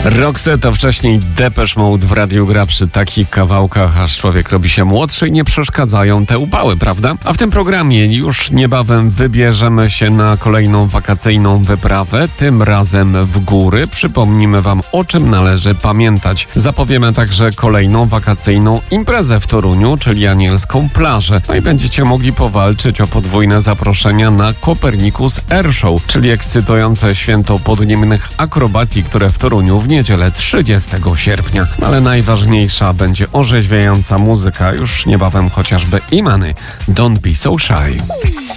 Roxette, a wcześniej Depeche Mode w radiu gra przy takich kawałkach, aż człowiek robi się młodszy i nie przeszkadzają te upały, prawda? A w tym programie już niebawem wybierzemy się na kolejną wakacyjną wyprawę, tym razem w góry. Przypomnimy wam, o czym należy pamiętać. Zapowiemy także kolejną wakacyjną imprezę w Toruniu, czyli Anielską Plażę. No i będziecie mogli powalczyć o podwójne zaproszenia na Copernicus Air Show, czyli ekscytujące święto podniebnych akrobacji, które w Toruniu w niedzielę 30 sierpnia. Ale najważniejsza będzie orzeźwiająca muzyka, już niebawem chociażby Imany, Don't Be So Shy.